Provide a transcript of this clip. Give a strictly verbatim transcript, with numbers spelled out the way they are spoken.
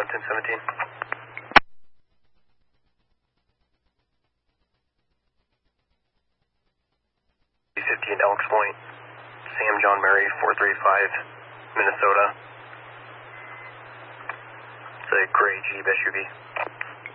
one ten seventeen. fifteen Elks Point, Sam John Mary, four three five, Minnesota. It's a gray Jeep S U V.